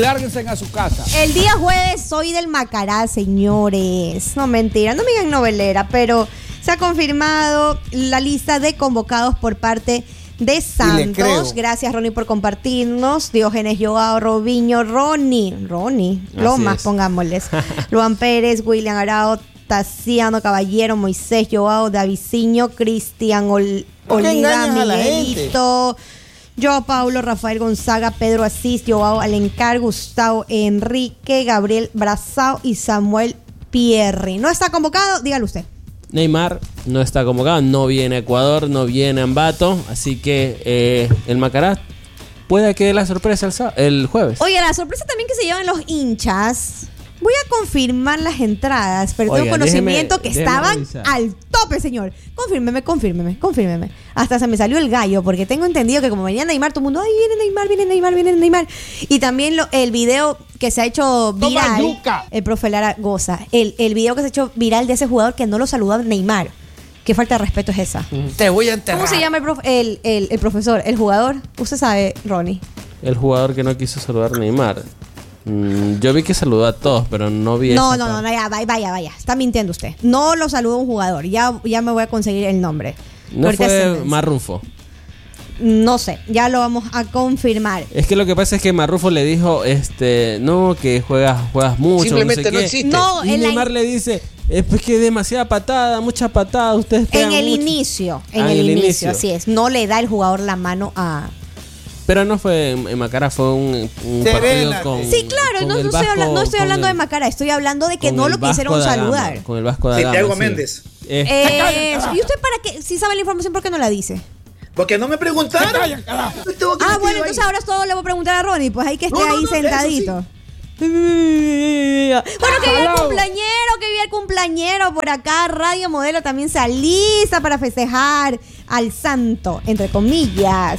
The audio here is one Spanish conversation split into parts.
Lárguense a su casa. El día jueves soy del Macará, señores. No, mentira, no me digan novelera, pero se ha confirmado la lista de convocados por parte de Santos. Gracias, Ronnie, por compartirnos. Diógenes Joao, Robinho, Ronnie, Lomas, pongámosles. Luan Pérez, William Arao, Tassiano Caballero, Moisés Joao, Davicinho, Cristian Oliva, Miguelito, Joao Paulo, Rafael Gonzaga, Pedro Asís, Joao Alencar, Gustavo Enrique, Gabriel Brazao y Samuel Pierri. ¿No está convocado? Dígalo usted. Neymar no está convocado, no viene a Ecuador, no viene a Ambato, así que el Macará puede que dé la sorpresa el jueves. Oye, la sorpresa también que se llevan los hinchas. Voy a confirmar las entradas, pero tengo conocimiento que estaban revisar al tope, señor. Confírmeme. Hasta se me salió el gallo, porque tengo entendido que como venía Neymar, todo el mundo, ay, viene Neymar. Y también el video que se ha hecho viral, el profe Lara goza, el video que se ha hecho viral de ese jugador que no lo saludó a Neymar. Qué falta de respeto es esa. Te voy a enterrar. ¿Cómo se llama el profesor, el jugador? Usted sabe, Ronnie. El jugador que no quiso saludar a Neymar. Yo vi que saludó a todos, pero no vi No, ya, vaya. Está mintiendo usted. No lo saludó un jugador. Ya me voy a conseguir el nombre. No fue Marrufo. No sé, ya lo vamos a confirmar. Es que lo que pasa es que Marrufo le dijo, no, que juegas mucho. Simplemente no existe. No, y Neymar le dice, es que demasiada patada, mucha patada, ustedes pegan en el mucho. inicio, inicio, así es. No le da el jugador la mano a... Pero no fue en Macará, fue un partido con... Sí, claro, no estoy hablando de Macará, estoy hablando de que no lo quisieron saludar. Con el Vasco da Gama. Santiago Méndez. ¿Y usted para qué? Si sabe la información, ¿por qué no la dice? Porque no me preguntaron. Bueno, entonces ahora todo le voy a preguntar a Ronnie, pues hay que esté ahí sentadito. Bueno, que vive el cumpleañero por acá. Radio Modelo también se alista para festejar al santo, entre comillas.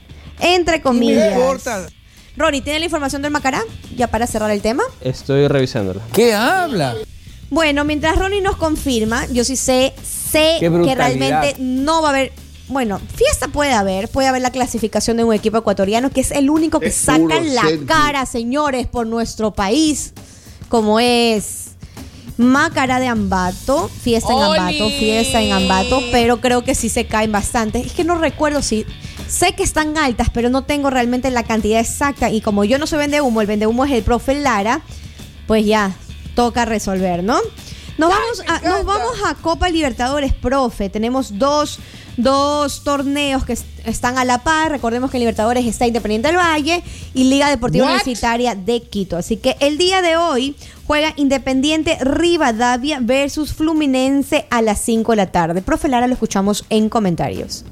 No importa. Ronnie, ¿tiene la información del Macará? Ya para cerrar el tema. Estoy revisándola. ¿Qué habla? Bueno, mientras Ronnie nos confirma, yo sí sé que realmente no va a haber... Bueno, fiesta puede haber la clasificación de un equipo ecuatoriano que es el único que saca la cara, señores, por nuestro país, como es Macará de Ambato, fiesta en Ambato, pero creo que sí se caen bastante. Es que no recuerdo si... Sé que están altas, pero no tengo realmente la cantidad exacta. Y como yo no soy vendehumo, el vendehumo es el profe Lara, pues ya, toca resolver, ¿no? Nos vamos a Copa Libertadores, profe. Tenemos dos torneos que están a la par. Recordemos que en Libertadores está Independiente del Valle y Liga Deportiva Universitaria de Quito. Así que el día de hoy juega Independiente Rivadavia versus Fluminense a las 5 de la tarde. Profe Lara, lo escuchamos en comentarios.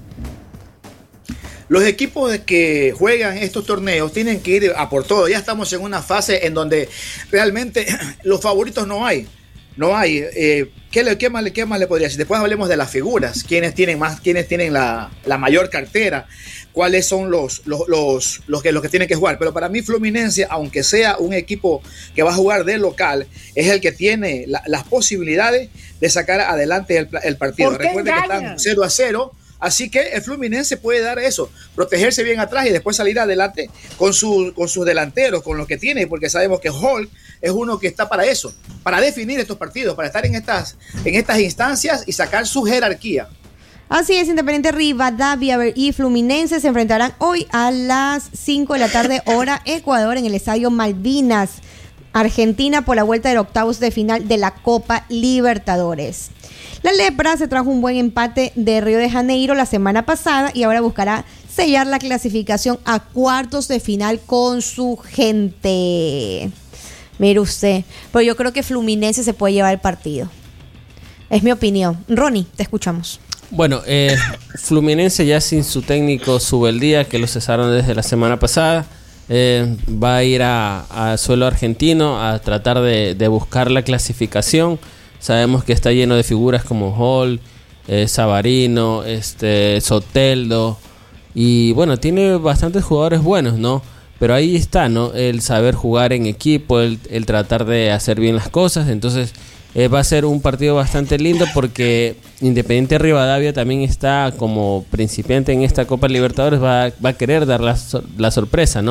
Los equipos que juegan estos torneos tienen que ir a por todo. Ya estamos en una fase en donde realmente los favoritos no hay. ¿Qué más le podría decir? Después hablemos de las figuras. ¿Quiénes tienen la mayor cartera? ¿Cuáles son los que tienen que jugar? Pero para mí Fluminense, aunque sea un equipo que va a jugar de local, es el que tiene las posibilidades de sacar adelante el partido. Recuerden que están 0-0. Así que el Fluminense puede dar eso, protegerse bien atrás y después salir adelante con sus delanteros, con lo que tiene, porque sabemos que Hulk es uno que está para eso, para definir estos partidos, para estar en estas instancias y sacar su jerarquía. Así es, Independiente Rivadavia y Fluminense se enfrentarán hoy a las 5 de la tarde, hora Ecuador, en el Estadio Malvinas, Argentina, por la vuelta del octavos de final de la Copa Libertadores. La Lepra se trajo un buen empate de Río de Janeiro la semana pasada y ahora buscará sellar la clasificación a cuartos de final con su gente. Mire usted, pero yo creo que Fluminense se puede llevar el partido. Es mi opinión. Ronnie, te escuchamos. Bueno, Fluminense ya sin su técnico Subeldía, que lo cesaron desde la semana pasada, va a ir a suelo argentino a tratar de buscar la clasificación. Sabemos que está lleno de figuras como Hall, Savarino, Soteldo, y bueno, tiene bastantes jugadores buenos, ¿no? Pero ahí está, ¿no? El saber jugar en equipo, el tratar de hacer bien las cosas. Entonces va a ser un partido bastante lindo porque Independiente Rivadavia también está como principiante en esta Copa Libertadores, va a querer dar la sorpresa, ¿no?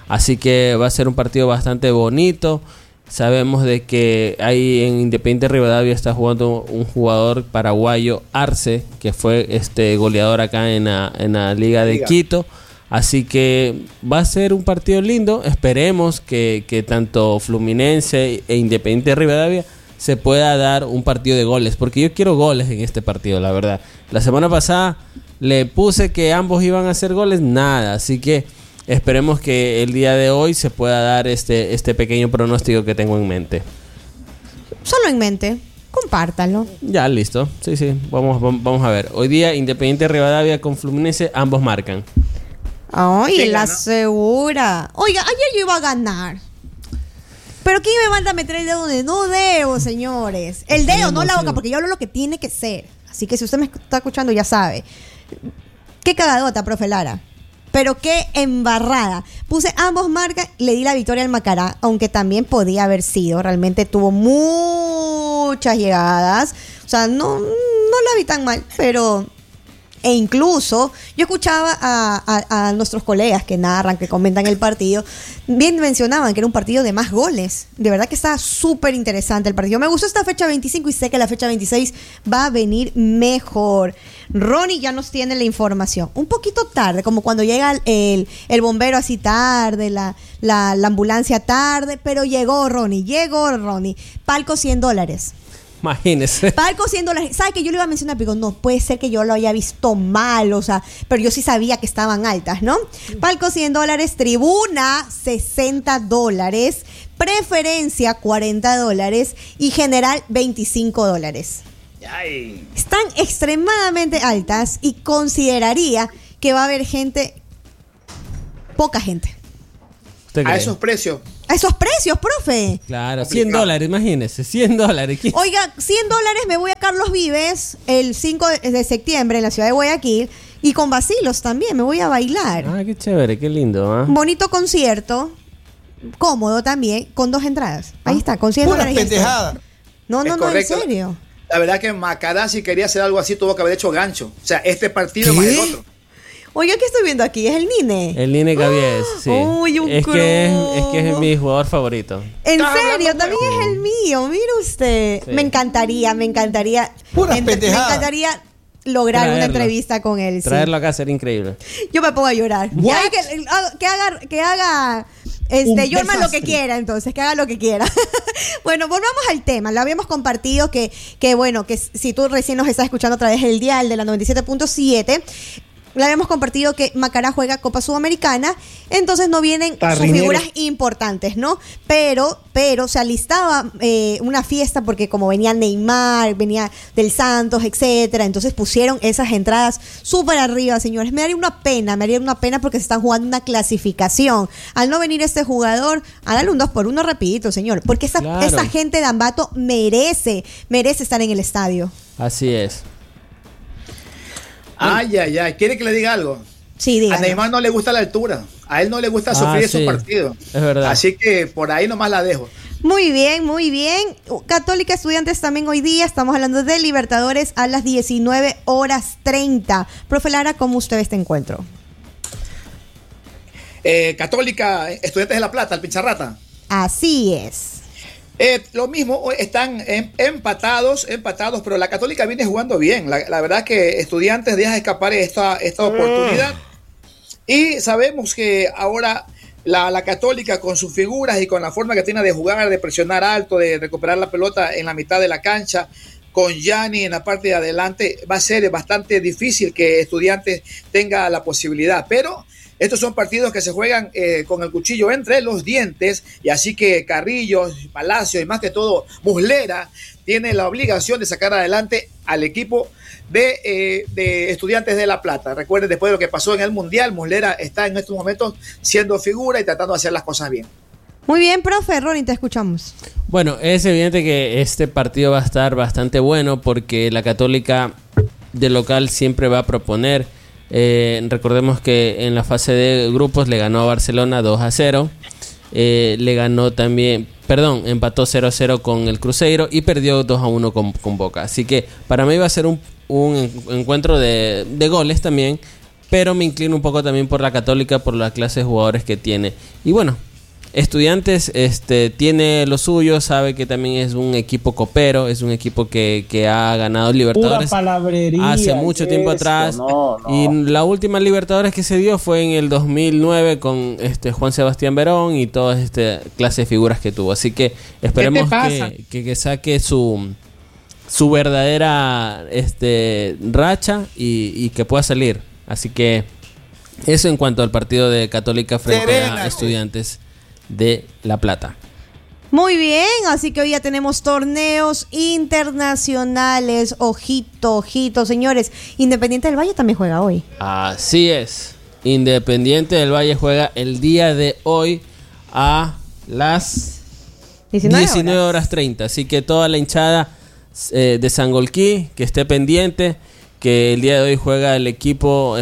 Así que va a ser un partido bastante bonito. Sabemos de que ahí en Independiente Rivadavia está jugando un jugador paraguayo, Arce, que fue goleador acá en la Liga de Quito. Así que va a ser un partido lindo. Esperemos que tanto Fluminense e Independiente Rivadavia se pueda dar un partido de goles, porque yo quiero goles en este partido, la verdad. La semana pasada le puse que ambos iban a hacer goles, nada. Así que esperemos que el día de hoy se pueda dar este pequeño pronóstico que tengo en mente. Solo en mente, compártalo. Ya, listo. Sí, vamos a ver. Hoy día Independiente Rivadavia con Fluminense, ambos marcan. Ay, la segura. Oiga, ayer yo iba a ganar. Pero ¿quién me manda a meter el dedo donde no debo, señores? El dedo, no la boca, porque yo hablo lo que tiene que ser. Así que si usted me está escuchando, ya sabe. Qué cagadota, profe Lara. Pero qué embarrada. Puse ambos marcas, le di la victoria al Macará, aunque también podía haber sido. Realmente tuvo muchas llegadas. O sea, no la vi tan mal, pero... E incluso yo escuchaba a nuestros colegas que narran, que comentan el partido, bien mencionaban que era un partido de más goles. De verdad que está súper interesante el partido. Me gustó esta fecha 25 y sé que la fecha 26 va a venir mejor. Ronnie ya nos tiene la información. Un poquito tarde, como cuando llega el bombero así tarde, la ambulancia tarde, pero llegó Ronnie. Palco $100. Imagínese. Palco $100. ¿Sabe que yo le iba a mencionar? Pero no puede ser que yo lo haya visto mal, o sea, pero yo sí sabía que estaban altas, ¿no? Palco $100, tribuna $60, preferencia $40 y general $25. Ay. Están extremadamente altas y consideraría que va a haber poca gente. A esos precios. A esos precios, profe. Claro, $100, imagínese, $100. Oiga, $100 me voy a Carlos Vives el 5 de septiembre en la ciudad de Guayaquil y con vacilos también, me voy a bailar. Ah, qué chévere, qué lindo. ¿Eh? Bonito concierto, cómodo también, con 2 entradas. Ahí está, con $100. Pura pendejada. No, en serio. La verdad que Macará, si quería hacer algo así, tuvo que haber hecho gancho. O sea, este partido más el otro. Oiga, ¿qué estoy viendo aquí? ¿Es el Nine? El Nine Gavies, sí. Uy, es que es mi jugador favorito. ¿En serio? También es el mío. Mire usted. Sí. Me encantaría. Pura pendejada. Me encantaría lograr una entrevista con él. Traerlo acá sería increíble. Yo me pongo a llorar. Que haga Jorman lo que quiera, entonces, que haga lo que quiera. Bueno, volvamos al tema. Lo habíamos compartido que si tú recién nos estás escuchando a través del dial de la 97.7, le habíamos compartido que Macará juega Copa Sudamericana, entonces no vienen sus figuras importantes, ¿no? Pero se alistaba una fiesta porque como venía Neymar, venía del Santos, etcétera, entonces pusieron esas entradas súper arriba, señores. Me haría una pena porque se están jugando una clasificación. Al no venir este jugador, hágale un 2-1 rapidito, señor, porque esa gente de Ambato merece estar en el estadio. Así es. Ay. ¿Quiere que le diga algo? Sí, dígame. A Neymar no le gusta la altura. A él no le gusta sufrir esos partidos. Es verdad. Así que por ahí nomás la dejo. Muy bien. Católica Estudiantes también hoy día. Estamos hablando de Libertadores a las 19:30. Profe Lara, ¿cómo usted ve este encuentro? Católica Estudiantes de La Plata, el Pincharrata. Así es. Lo mismo, están empatados, pero la Católica viene jugando bien. La verdad que Estudiantes deja escapar esta oportunidad. Y sabemos que ahora la Católica, con sus figuras y con la forma que tiene de jugar, de presionar alto, de recuperar la pelota en la mitad de la cancha, con Gianni en la parte de adelante, va a ser bastante difícil que Estudiantes tenga la posibilidad. Pero estos son partidos que se juegan con el cuchillo entre los dientes, y así que Carrillo, Palacio y más que todo Muslera tiene la obligación de sacar adelante al equipo de Estudiantes de La Plata. Recuerden, después de lo que pasó en el Mundial, Muslera está en estos momentos siendo figura y tratando de hacer las cosas bien. Muy bien, profe. Ronnie, te escuchamos. Bueno, es evidente que este partido va a estar bastante bueno porque la Católica de local siempre va a proponer. Recordemos que en la fase de grupos le ganó a Barcelona 2-0. Le ganó también, empató 0-0 con el Cruzeiro y perdió 2-1 con Boca. Así que para mí va a ser un encuentro de goles también. pero me inclino un poco también por la Católica, por la clase de jugadores que tiene. Y bueno, Estudiantes tiene lo suyo, sabe que también es un equipo copero, es un equipo que ha ganado Libertadores hace mucho tiempo atrás. Y la última Libertadores que se dio fue en el 2009 con Juan Sebastián Verón y toda esta clase de figuras que tuvo. Así que esperemos que saque su verdadera racha y que pueda salir. Así que eso en cuanto al partido de Católica frente a Estudiantes de La Plata. Muy bien, así que hoy ya tenemos torneos internacionales. Ojito, señores. Independiente del Valle también juega hoy. Así es. Independiente del Valle juega el día de hoy a las 19:30. Así que toda la hinchada de Sangolquí que esté pendiente, que el día de hoy juega el equipo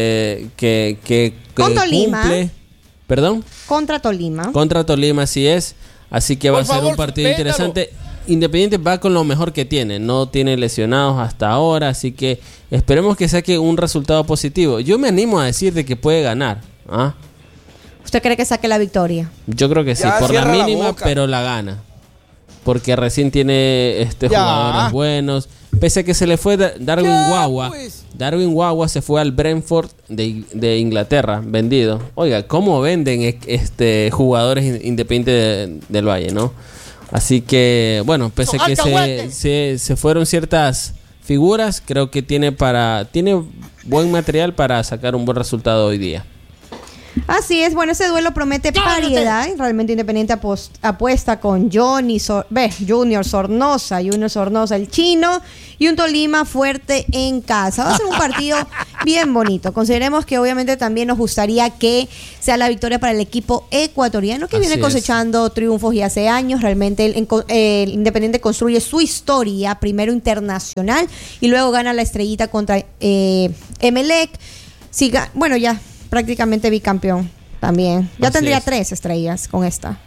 que con Tolima. Cumple. ¿Perdón? Contra Tolima. Contra Tolima, así es. Así que va a ser un partido interesante. Independiente va con lo mejor que tiene. No tiene lesionados hasta ahora. Así que esperemos que saque un resultado positivo. Yo me animo a decir de que puede ganar. ¿Usted cree que saque la victoria? Yo creo que sí. Por la mínima, pero la gana. Porque recién tiene jugadores buenos. Pese a que se le fue Darwin Guagua. Darwin Guagua se fue al Brentford de Inglaterra, vendido. Oiga, ¿cómo venden jugadores independientes del Valle, no? Así que, bueno, pese a que se fueron ciertas figuras, creo que tiene buen material para sacar un buen resultado hoy día. Así es, bueno, ese duelo promete paridad. Realmente Independiente apuesta con Junior Sornosa, el chino, y un Tolima fuerte en casa. Va a ser un partido bien bonito. Consideremos que obviamente también nos gustaría que sea la victoria para el equipo ecuatoriano, que viene cosechando triunfos y hace años. Realmente el Independiente construye su historia, primero internacional y luego gana la estrellita contra Emelec. Bueno, ya prácticamente bicampeón también. Ya tendría 3 estrellas con esta.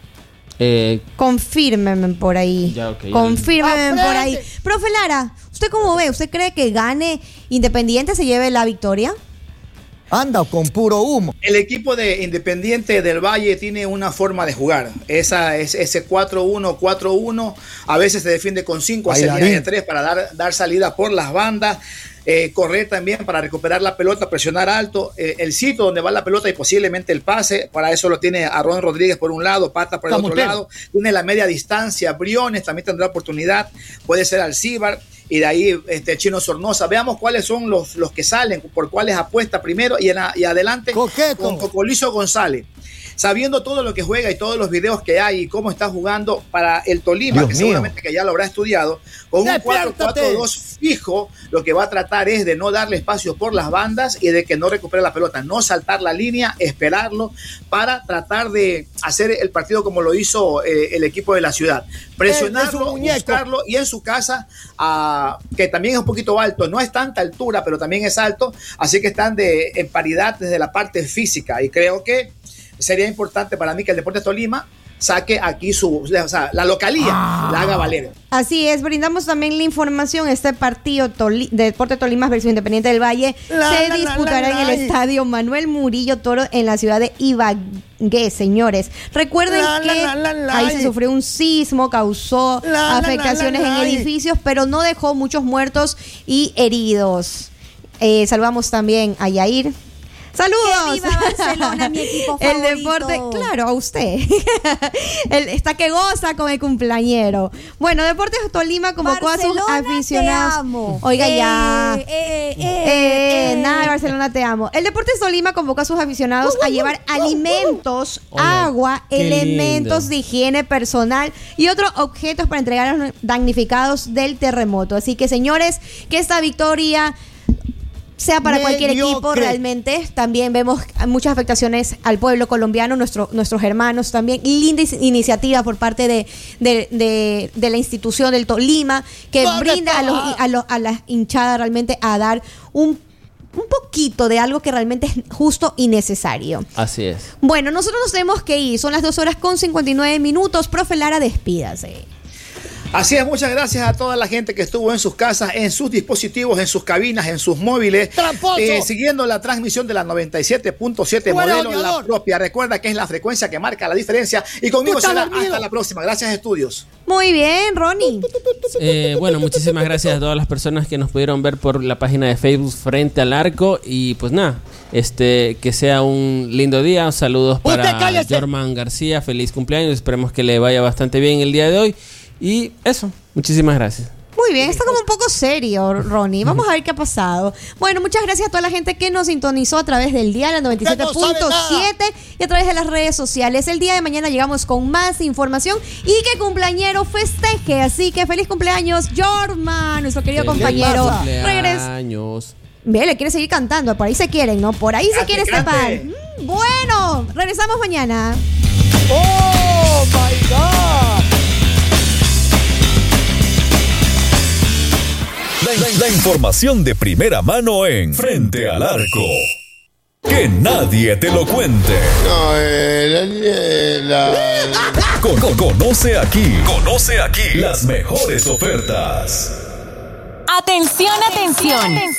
Confírmeme por ahí. Confírmeme por ahí. Profe Lara, ¿usted cómo ve? ¿Usted cree que gane Independiente, se lleve la victoria? Anda con puro humo. El equipo de Independiente del Valle tiene una forma de jugar. Ese 4-1-4-1. A veces se defiende con 5, hace línea de 3 para dar salida por las bandas. Correr también para recuperar la pelota, presionar alto, el sitio donde va la pelota y posiblemente el pase. Para eso lo tiene Aaron Rodríguez por un lado, Pata por el otro lado. Tiene la media distancia, Briones también tendrá oportunidad, puede ser Alcíbar, y de ahí Chino Sornosa. Veamos cuáles son los que salen, por cuáles apuesta primero y adelante con Cocolizo González. Sabiendo todo lo que juega y todos los videos que hay y cómo está jugando para el Tolima, que seguramente que ya lo habrá estudiado, con un 4-4-2 fijo, lo que va a tratar es de no darle espacio por las bandas y de que no recupere la pelota, no saltar la línea, esperarlo para tratar de hacer el partido como lo hizo el equipo de la ciudad. Presionarlo, buscarlo, y en su casa, que también es un poquito alto, no es tanta altura, pero también es alto, así que están en paridad desde la parte física, y creo que sería importante para mí que el Deportes Tolima saque aquí la localía, la haga valer. Así es, brindamos también la información. Este partido de Deportes Tolima versus Independiente del Valle se disputará en el estadio Manuel Murillo Toro en la ciudad de Ibagué, señores. Recuerden que ahí se sufrió un sismo, causó afectaciones en edificios, pero no dejó muchos muertos y heridos. Saludamos también a Yair. ¡Saludos! ¡Viva Barcelona, mi equipo favorito! El deporte, claro, a usted. Está que goza con el cumpleañero. Bueno, Deportes Tolima convocó Barcelona, a sus aficionados. Te amo. Oiga, ya. Nada de Barcelona, te amo. El Deportes Tolima convocó a sus aficionados a llevar alimentos, agua, elementos de higiene personal y otros objetos para entregar a los damnificados del terremoto. Así que, señores, que esta victoria sea para cualquier equipo, realmente. También vemos muchas afectaciones al pueblo colombiano, nuestros hermanos también. Linda iniciativa por parte de la institución del Tolima, que brinda a la hinchada realmente a dar un poquito de algo que realmente es justo y necesario. Así es. Bueno, nosotros nos tenemos que ir. Son las 2:59. Profe Lara, despídase. Así es, muchas gracias a toda la gente que estuvo en sus casas, en sus dispositivos, en sus cabinas, en sus móviles, siguiendo la transmisión de la 97.7 modelo, la propia. Recuerda que es la frecuencia que marca la diferencia. Y conmigo será hasta la próxima. Gracias, estudios. Muy bien, Ronnie. Bueno, muchísimas gracias a todas las personas que nos pudieron ver por la página de Facebook Frente al Arco. Y pues nada, que sea un lindo día. Saludos para Jorman García. Feliz cumpleaños. Esperemos que le vaya bastante bien el día de hoy. Y eso, muchísimas gracias. Muy bien, está como un poco serio, Ronnie. Vamos a ver qué ha pasado. Bueno, muchas gracias a toda la gente que nos sintonizó a través del dial 97.7 y a través de las redes sociales. El día de mañana llegamos con más información y que cumpleañero festeje. Así que feliz cumpleaños, Jorman, nuestro querido compañero. Cumpleaños. Bien, le quiere seguir cantando. Por ahí se quieren, ¿no? Por ahí se quiere escapar. Bueno, regresamos mañana. ¡Oh, my God! La información de primera mano en Frente al Arco. Que nadie te lo cuente. Conoce aquí las mejores ofertas. Atención, atención.